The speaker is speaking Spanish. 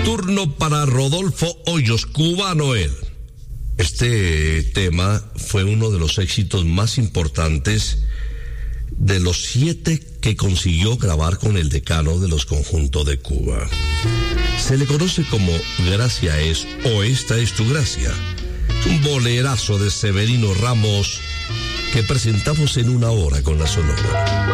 Turno para Rodolfo Hoyos, cubano él. Este tema fue uno de los éxitos más importantes de los 7 que consiguió grabar con el decano de los conjuntos de Cuba. Se le conoce como Gracia es o Esta es tu gracia. Un bolerazo de Severino Ramos que presentamos en Una Hora con la Sonora.